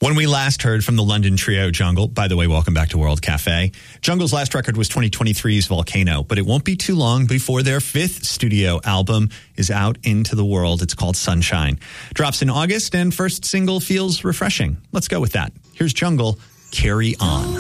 When we last heard from the London trio Jungle, by the way, welcome back to World Cafe. Jungle's last record was 2023's Volcano, but it won't be too long before their fifth studio album is out into the world. It's called Sunshine. Drops in August, and first single feels refreshing. Let's go with that. Here's Jungle, Carry On.